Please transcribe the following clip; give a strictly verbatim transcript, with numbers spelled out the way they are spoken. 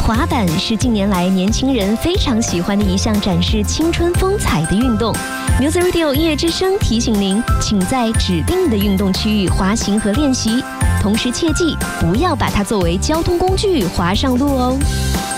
滑板是近年来年轻人非常喜欢的一项展示青春风采的运动。Music Radio 音乐之声提醒您，请在指定的运动区域滑行和练习，同时切记不要把它作为交通工具滑上路哦。